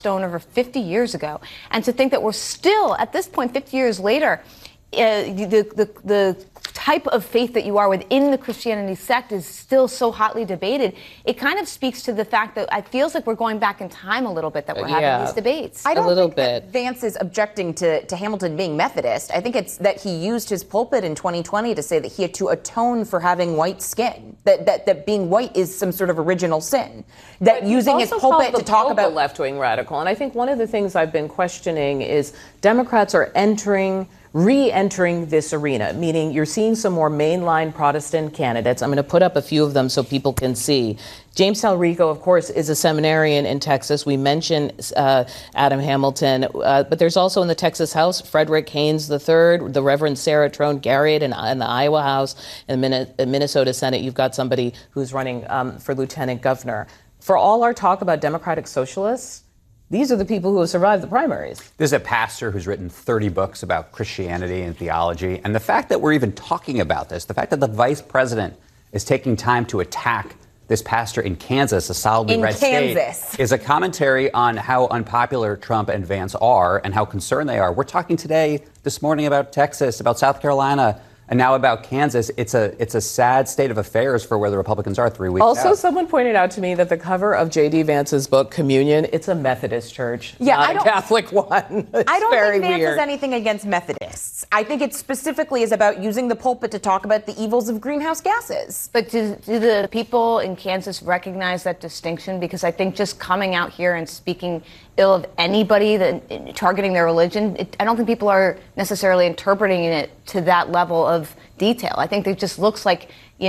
stone over 50 years ago. And to think that we're still, at this point, 50 years later, the type of faith that you are within the Christianity sect is still so hotly debated. It kind of speaks to the fact that it feels like we're going back in time a little bit, that we're having these debates. I don't think that Vance is objecting to Hamilton being Methodist. I think it's that he used his pulpit in 2020 to say that he had to atone for having white skin, that being white is some sort of original sin, that using his pulpit to talk about left-wing radical. And I think one of the things I've been questioning is Democrats are re-entering this arena, meaning you're seeing some more mainline Protestant candidates. I'm going to put up a few of them so people can see. James Talrico, of course, is a seminarian in Texas. We mentioned Adam Hamilton, but there's also in the Texas House, Frederick Haynes III, the Reverend Sarah Trone Garriott in the Iowa House. In the Minnesota Senate, you've got somebody who's running for lieutenant governor. For all our talk about democratic socialists, these are the people who have survived the primaries. There's a pastor who's written 30 books about Christianity and theology. And the fact that we're even talking about this, the fact that the vice president is taking time to attack this pastor in Kansas, a solidly red state, is a commentary on how unpopular Trump and Vance are and how concerned they are. We're talking this morning about Texas, about South Carolina, and now about Kansas. It's a sad state of affairs for where the Republicans are 3 weeks out. Someone pointed out to me that the cover of J.D. Vance's book, Communion, it's a Methodist church, not a Catholic one. I don't think Vance has anything against Methodists. I think it specifically is about using the pulpit to talk about the evils of greenhouse gases. But do the people in Kansas recognize that distinction? Because I think just coming out here and speaking ill of anybody that targeting their religion, I don't think people are necessarily interpreting it to that level of detail. I think it just looks like,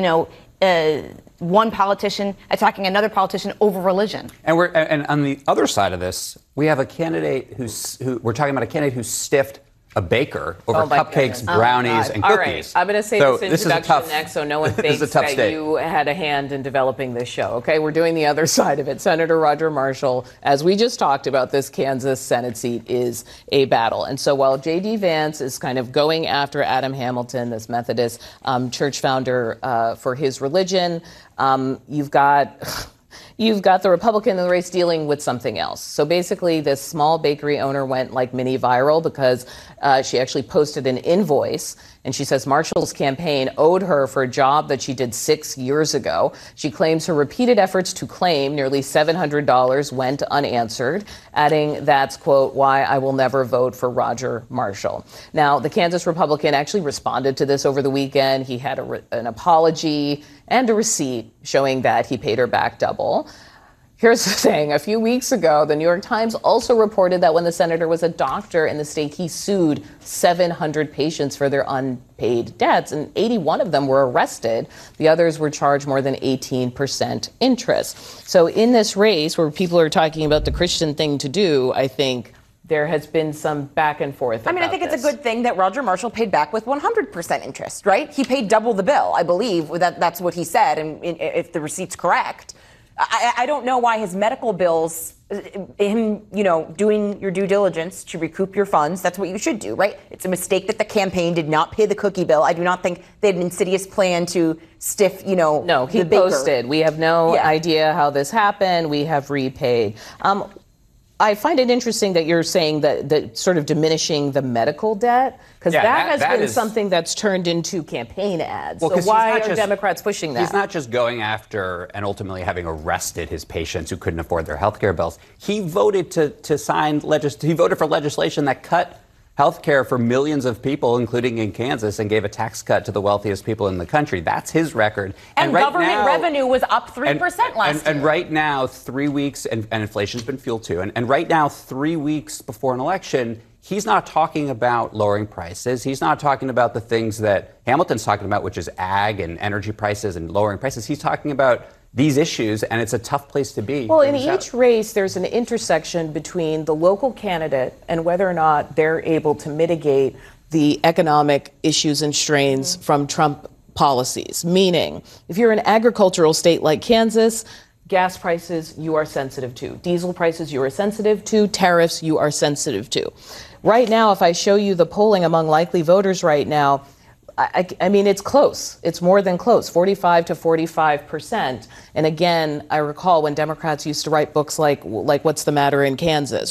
one politician attacking another politician over religion. And on the other side of this, we have a candidate we're talking about a candidate who stiffed a baker over cupcakes, brownies, and cookies. All right, I'm going to say this introduction next so no one thinks that you had a hand in developing this show, okay? We're doing the other side of it. Senator Roger Marshall, as we just talked about, this Kansas Senate seat is a battle. And so while J.D. Vance is kind of going after Adam Hamilton, this Methodist church founder, for his religion, you've got the Republican in the race dealing with something else. So basically, this small bakery owner went like mini viral because she actually posted an invoice. And she says Marshall's campaign owed her for a job that she did 6 years ago. She claims her repeated efforts to claim nearly $700 went unanswered, adding that's, quote, why I will never vote for Roger Marshall. Now, the Kansas Republican actually responded to this over the weekend. He had an apology and a receipt showing that he paid her back double. Here's the thing. A few weeks ago, the New York Times also reported that when the senator was a doctor in the state, he sued 700 patients for their unpaid debts, and 81 of them were arrested. The others were charged more than 18% interest. So in this race where people are talking about the Christian thing to do, I think there has been some back and forth. I think it's a good thing that Roger Marshall paid back with 100% interest, right? He paid double the bill, I believe. That's what he said, and if the receipt's correct. I don't know why his medical bills, him, doing your due diligence to recoup your funds, that's what you should do, right? It's a mistake that the campaign did not pay the cookie bill. I do not think they had an insidious plan to stiff, No, he posted. We have no idea how this happened. We have repaid. I find it interesting that you're saying that sort of diminishing the medical debt, because that has been something that's turned into campaign ads. So why are Democrats pushing that? He's not just going after and ultimately having arrested his patients who couldn't afford their health care bills. He voted he voted for legislation that cut health care for millions of people, including in Kansas, and gave a tax cut to the wealthiest people in the country. That's his record. And government revenue was up 3% last year. And right now, 3 weeks, and inflation's been fueled too, and right now, 3 weeks before an election, he's not talking about lowering prices. He's not talking about the things that Hamilton's talking about, which is ag and energy prices and lowering prices. He's talking about these issues, and it's a tough place to be. Well, in each race, there's an intersection between the local candidate and whether or not they're able to mitigate the economic issues and strains from Trump policies. Meaning, if you're an agricultural state like Kansas, gas prices you are sensitive to. Diesel prices you are sensitive to. Tariffs you are sensitive to. Right now, if I show you the polling among likely voters right now, I mean, it's close. It's more than close, 45 to 45%. And again, I recall when Democrats used to write books like What's the Matter in Kansas?